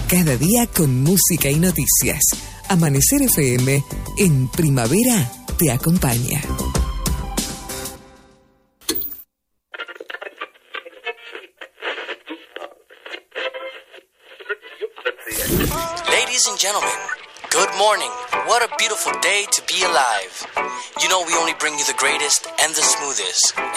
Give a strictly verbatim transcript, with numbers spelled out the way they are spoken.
Cada día con música y noticias. Amanecer F M en primavera te acompaña. Ladies and gentlemen, good morning. What a beautiful day to be alive. You know we only bring you the greatest and the smoothest,